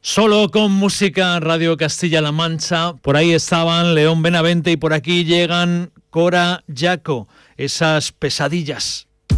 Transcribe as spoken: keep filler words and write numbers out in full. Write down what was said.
Solo con música, Radio Castilla-La Mancha. Por ahí estaban León Benavente y por aquí llegan Cora Jaco, esas pesadillas.